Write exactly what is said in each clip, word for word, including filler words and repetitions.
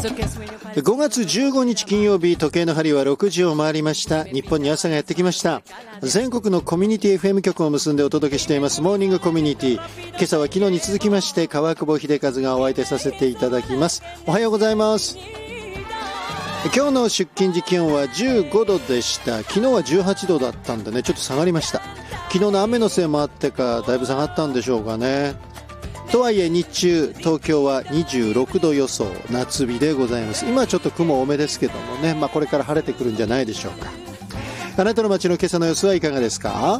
ごがつじゅうごにち金曜日、時計の針はろくじを回りました。日本に朝がやってきました。全国のコミュニティ エフエム 局を結んでお届けしていますモーニングコミュニティ。今朝は昨日に続きまして川久保秀和がお相手させていただきます。おはようございます。今日の出勤時気温はじゅうごどでした。昨日はじゅうはちどだったんでね、ちょっと下がりました。昨日の雨のせいもあってかだいぶ下がったんでしょうかね。とはいえ日中東京はにじゅうろくど予想、夏日でございます。今はちょっと雲多めですけどもね、まあ、これから晴れてくるんじゃないでしょうか。あなたの街の今朝の様子はいかがですか。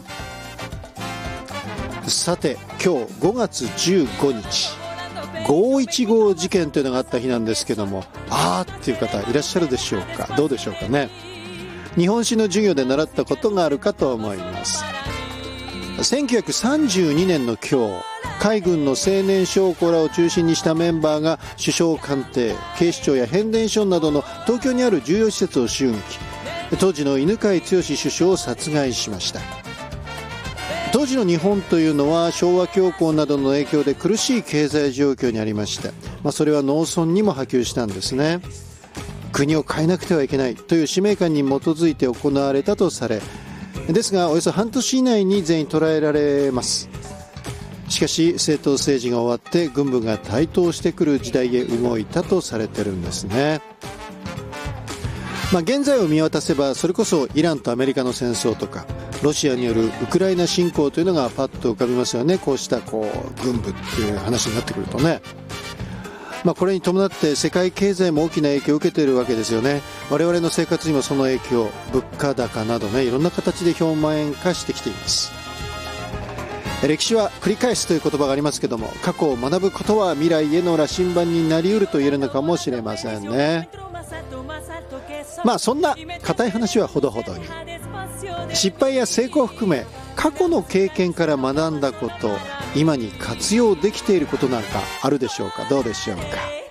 さて今日ごがつじゅうごにちごーいちご事件というのがあった日なんですけども、あーっていう方いらっしゃるでしょうか。どうでしょうかね。日本史の授業で習ったことがあるかと思います。せんきゅうひゃくさんじゅうにねんの今日、海軍の青年将校らを中心にしたメンバーが首相官邸、警視庁や変電所などの東京にある重要施設を襲撃。当時の犬養毅首相を殺害しました。当時の日本というのは昭和恐慌などの影響で苦しい経済状況にありました。まあ、それは農村にも波及したんですね。国を変えなくてはいけないという使命感に基づいて行われたとされ、ですがおよそ半年以内に全員捕らえられます。しかし政党政治が終わって軍部が台頭してくる時代へ動いたとされてるんですね。まあ、現在を見渡せばそれこそイランとアメリカの戦争とかロシアによるウクライナ侵攻というのがパッと浮かびますよね。こうしたこう軍部っていう話になってくるとね、まあ、これに伴って世界経済も大きな影響を受けているわけですよね。我々の生活にもその影響、物価高などね、いろんな形で表面化してきています。歴史は繰り返すという言葉がありますけども、過去を学ぶことは未来への羅針盤になりうると言えるのかもしれませんね。まあそんな固い話はほどほどに、失敗や成功を含め過去の経験から学んだこと、今に活用できていることなんかあるでしょうか。どうでしょうか。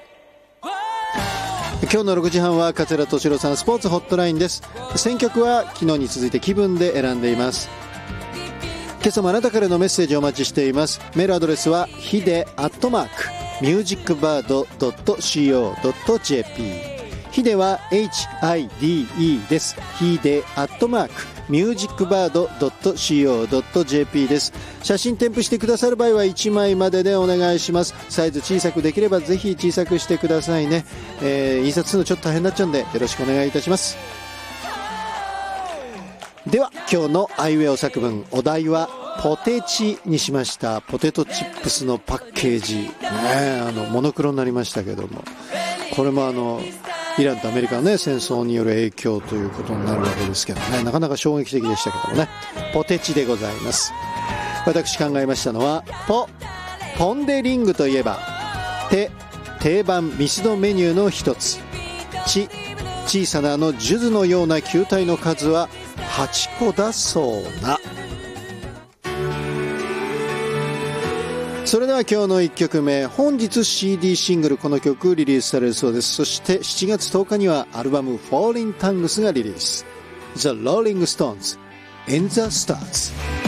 今日のろくじはんは桂敏郎さんスポーツホットラインです。選曲は昨日に続いて気分で選んでいます。今朝もあなたからのメッセージをお待ちしています。メールアドレスはヒデアットマークミュージックバードドット コードット ジェーピー。 ヒデは エイチアイディーイー です。ヒデアットマークミュージックバードドット コードット ジェーピー です。写真添付してくださる場合はいちまいまででお願いします。サイズ小さくできればぜひ小さくしてくださいね。えー、印刷するのちょっと大変になっちゃうんでよろしくお願いいたします。では今日のアイウェオ作文、お題はポテチにしました。ポテトチップスのパッケージ、ね、あのモノクロになりましたけども、これもあのイランとアメリカの、ね、戦争による影響ということになるわけですけどね、なかなか衝撃的でしたけどもね、ポテチでございます。私考えましたのはポポン・デ・リングといえばテ、定番ミスドメニューの一つ、チ、小さなあの数珠のような球体の数ははちこだそうな。それでは今日のいっきょくめ、本日 シーディー シングルこの曲リリースされるそうです。そしてしちがつとおかにはアルバム Falling Tongues がリリース。 The Rolling Stones In the Stars。